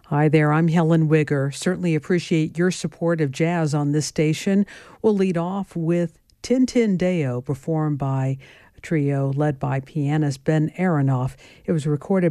Hi there, I'm Helen Wigger. Certainly appreciate your support of jazz on this station. We'll lead off with Tin Tin Deo, performed by a trio led by pianist Ben Aronoff. It was recorded